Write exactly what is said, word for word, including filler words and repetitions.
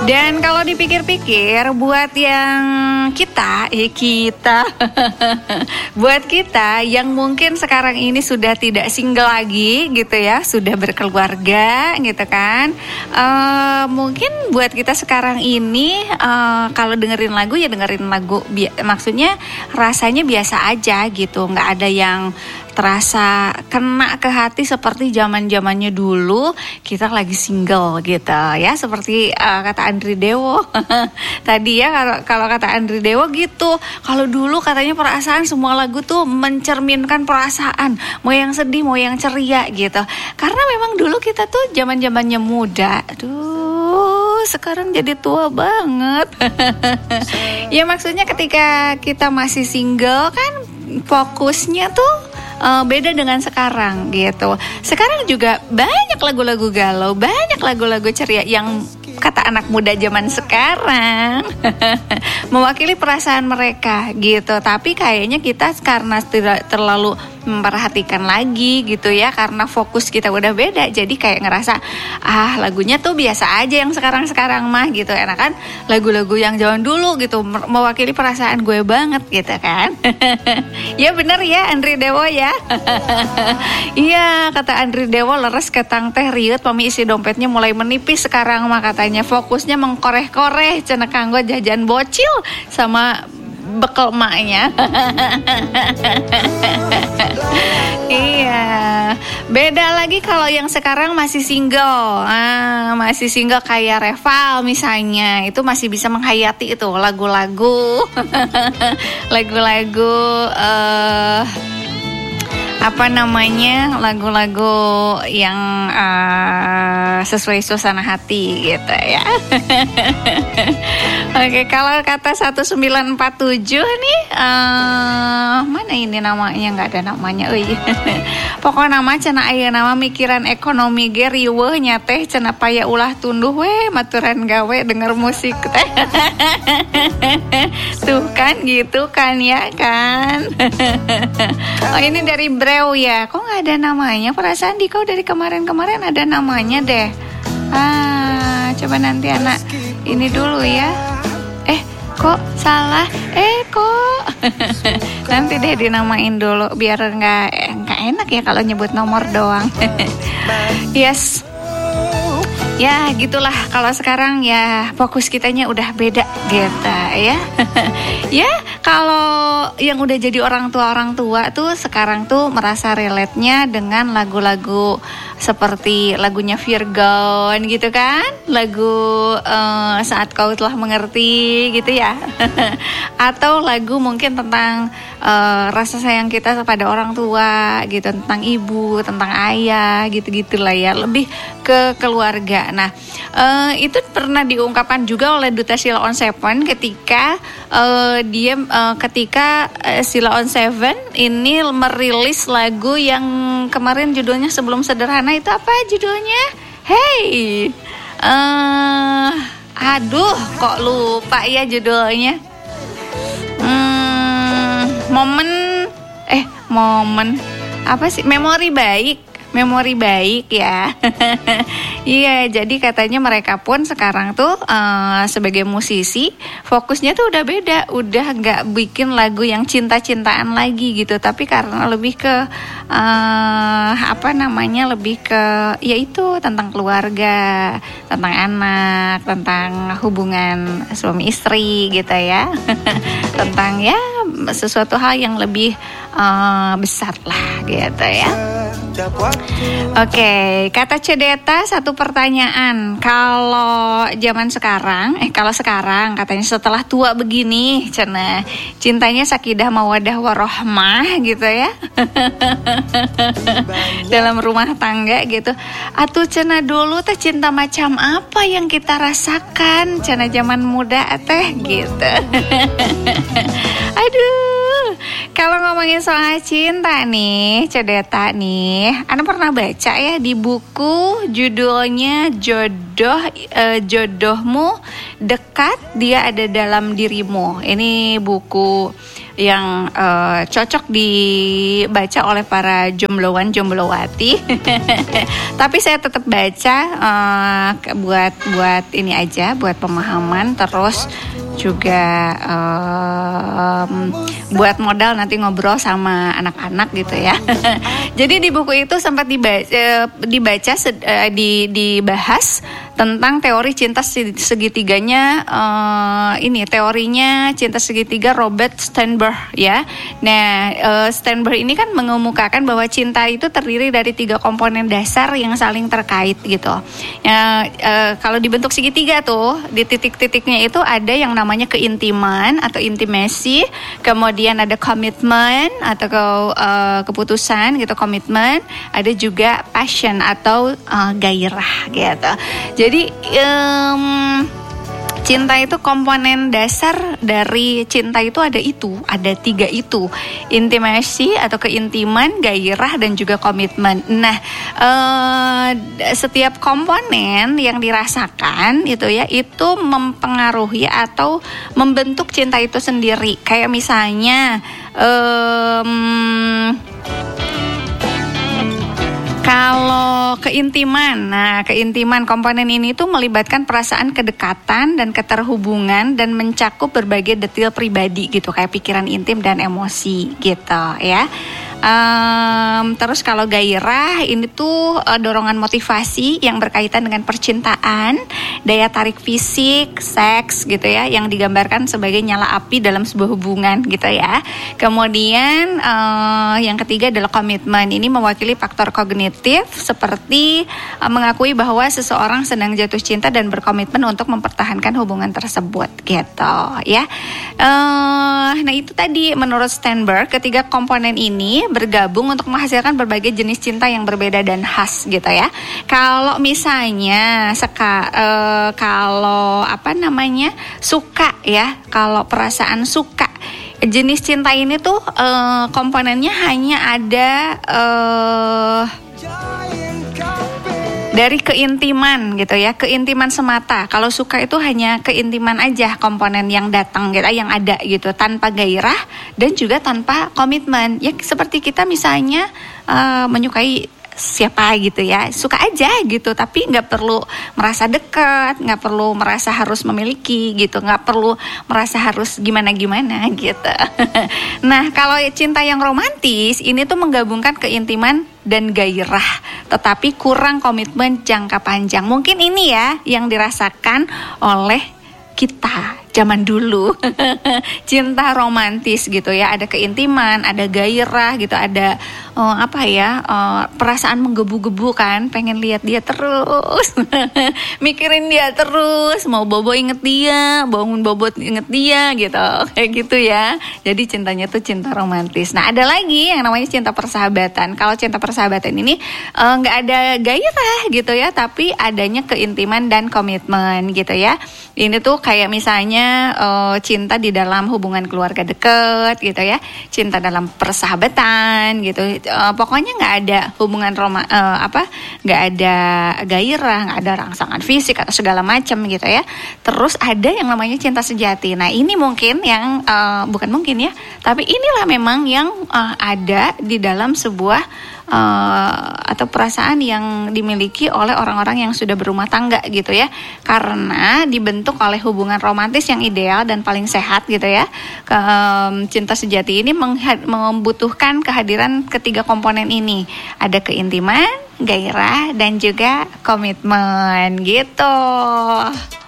Dan kalau dipikir-pikir, buat yang kita, eh kita, buat kita yang mungkin sekarang ini sudah tidak single lagi gitu ya, sudah berkeluarga gitu kan, uh, mungkin buat kita sekarang ini uh, kalau dengerin lagu ya dengerin lagu, bi- maksudnya rasanya biasa aja gitu, nggak ada yang terasa kena ke hati seperti zaman-zamannya dulu kita lagi single gitu ya, seperti uh, kata Andri Dewo tadi ya, kalau kalau kata Andri Dewo gitu, kalau dulu katanya perasaan semua lagu tuh mencerminkan perasaan, mau yang sedih mau yang ceria gitu, karena memang dulu kita tuh zaman-zamannya muda. Aduh, sekarang jadi tua banget. Ya maksudnya ketika kita masih single kan fokusnya tuh Uh, beda dengan sekarang gitu. Sekarang juga banyak lagu-lagu galau, banyak lagu-lagu ceria yang kata anak muda zaman sekarang mewakili perasaan mereka gitu. Tapi kayaknya kita karena tidak terlalu memperhatikan lagi gitu ya, karena fokus kita udah beda, jadi kayak ngerasa ah lagunya tuh biasa aja yang sekarang-sekarang mah gitu. Enak kan lagu-lagu yang zaman dulu gitu mewakili perasaan gue banget gitu kan. Ya bener ya Andri Dewo ya. Iya kata Andri Dewo, leres ketang teh riut pami isi dompetnya mulai menipis sekarang mah, katanya fokusnya mengkoreh-koreh cenah kanggo jajan bocil sama bekal emaknya. Iya, beda lagi kalau yang sekarang masih single. Ah, masih single kayak Reval misalnya, itu masih bisa menghayati itu lagu-lagu, lagu-lagu uh, apa namanya, lagu-lagu yang uh, sesuai suasana hati gitu ya. Oke, kalau kata satu sembilan empat tujuh nih, uh, mana ini namanya, nggak ada namanya. Euy. Pokoknya nama cenah aya nama mikiran ekonomi ge riweuh nya teh cenah paya ulah tunduh we maturan gawe denger musik teh. Tuh kan gitu kan ya kan. Oh ini dari Breu ya, kok nggak ada namanya? Perasaan Diko dari kemarin-kemarin ada namanya deh. Ah, coba nanti anak ini dulu ya. Eh, kok salah? Eh, kok nanti deh dinamain dulu biar nggak nggak enak ya kalau nyebut nomor doang. Yes. Ya gitulah, kalau sekarang ya fokus kitanya udah beda gitu ya. Ya kalau yang udah jadi orang tua orang tua tuh sekarang tuh merasa relate-nya dengan lagu-lagu seperti lagunya Virgon gitu kan, lagu uh, Saat Kau Telah Mengerti gitu ya. Atau lagu mungkin tentang uh, rasa sayang kita kepada orang tua gitu, tentang ibu, tentang ayah gitu-gitulah ya, lebih ke keluarga. Nah, uh, itu pernah diungkapkan juga oleh Duta Sheila on Seven ketika uh, dia uh, ketika uh, Sheila on Seven ini merilis lagu yang kemarin judulnya Sebelum Sederhana. Itu apa judulnya? Hey, uh, aduh, kok lupa ya judulnya. Hmm, momen, eh, momen apa sih? Memori baik. Memori baik ya. Iya, jadi katanya mereka pun sekarang tuh uh, sebagai musisi fokusnya tuh udah beda, udah nggak bikin lagu yang cinta-cintaan lagi gitu, tapi karena lebih ke uh, apa namanya, lebih ke yaitu tentang keluarga, tentang anak, tentang hubungan suami istri gitu ya. Tentang ya sesuatu hal yang lebih uh, besar lah gitu ya. Oke, kata Cedeta satu pertanyaan. Kalau zaman sekarang, eh kalau sekarang katanya setelah tua begini, cenah cintanya sakidah mawadah warohmah gitu ya. Dalam rumah tangga gitu. Atuh cenah dulu teh cinta macam apa yang kita rasakan cenah zaman muda teh gitu. Aduh, kalau ngomongin soal cinta nih, Cedeta nih, Ana pernah baca ya di buku judulnya Jodoh eh, Jodohmu Dekat Dia Ada Dalam Dirimu. Ini buku yang uh, cocok dibaca oleh para jombloan jomblowati. Tapi saya tetap baca uh, buat buat ini aja, buat pemahaman, terus juga um, buat modal nanti ngobrol sama anak-anak gitu ya. Jadi di buku itu sempat dibaca, dibaca di, dibahas tentang teori cinta segitiganya, uh, ini teorinya cinta segitiga Robert Sternberg ya. Nah, uh, Sternberg ini kan mengemukakan bahwa cinta itu terdiri dari tiga komponen dasar yang saling terkait gitu. Ya, uh, kalau dibentuk segitiga tuh di titik-titiknya itu ada yang namanya keintiman atau intimacy, kemudian ada komitmen atau ke, uh, keputusan gitu, komitmen, ada juga passion atau uh, gairah gitu. Jadi um, cinta itu komponen dasar dari cinta itu ada itu, ada tiga itu, intimasi atau keintiman, gairah dan juga komitmen. Nah, eh, setiap komponen yang dirasakan itu ya itu mempengaruhi atau membentuk cinta itu sendiri. Kayak misalnya, eh, kalau keintiman, nah keintiman komponen ini tuh melibatkan perasaan kedekatan dan keterhubungan dan mencakup berbagai detail pribadi gitu, kayak pikiran intim dan emosi gitu ya. Um, terus kalau gairah ini tuh uh, dorongan motivasi yang berkaitan dengan percintaan, daya tarik fisik, seks gitu ya, yang digambarkan sebagai nyala api dalam sebuah hubungan gitu ya. Kemudian uh, yang ketiga adalah komitmen. Ini mewakili faktor kognitif seperti uh, mengakui bahwa seseorang sedang jatuh cinta dan berkomitmen untuk mempertahankan hubungan tersebut gitu ya. Uh, nah itu tadi menurut Sternberg, ketiga komponen ini bergabung untuk menghasilkan berbagai jenis cinta yang berbeda dan khas gitu ya. Kalau misalnya seka, e, kalau apa namanya suka ya, kalau perasaan suka, jenis cinta ini tuh e, komponennya hanya ada e, dari keintiman gitu ya, keintiman semata. Kalau suka itu hanya keintiman aja komponen yang datang gitu, yang ada gitu, tanpa gairah dan juga tanpa komitmen. Ya seperti kita misalnya uh, menyukai siapa gitu ya, suka aja gitu, tapi nggak perlu merasa dekat, nggak perlu merasa harus memiliki gitu, nggak perlu merasa harus gimana-gimana gitu. Nah kalau cinta yang romantis ini tuh menggabungkan keintiman dan gairah, tetapi kurang komitmen jangka panjang. Mungkin ini ya yang dirasakan oleh kita zaman dulu. Cinta romantis gitu ya, ada keintiman, ada gairah gitu, ada uh, apa ya uh, perasaan menggebu-gebu kan, pengen lihat dia terus. Mikirin dia terus, mau bobo inget dia, bangun bobot inget dia gitu, kayak gitu ya. Jadi cintanya tuh cinta romantis. Nah ada lagi yang namanya cinta persahabatan. Kalau cinta persahabatan ini nggak uh, ada gairah gitu ya, tapi adanya keintiman dan komitmen gitu ya. Ini tuh kayak misalnya uh, cinta di dalam hubungan keluarga dekat gitu ya, cinta dalam persahabatan gitu. Uh, pokoknya nggak ada hubungan roma, uh, apa, nggak ada gairah, nggak ada rangsangan fisik atau segala macam gitu ya. Terus ada yang namanya cinta sejati. Nah ini mungkin yang uh, bukan mungkin ya, tapi inilah memang yang uh, ada di dalam sebuah Uh, atau perasaan yang dimiliki oleh orang-orang yang sudah berumah tangga gitu ya, karena dibentuk oleh hubungan romantis yang ideal dan paling sehat gitu ya. Ke, um, cinta sejati ini mengha- membutuhkan kehadiran ketiga komponen ini, ada keintiman, gairah dan juga komitmen gitu.